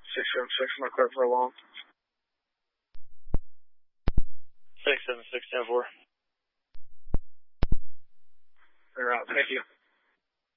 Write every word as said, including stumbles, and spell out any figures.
six seven six, I'm going to clear for a long. six seven six, ten four. They're out. Thank you.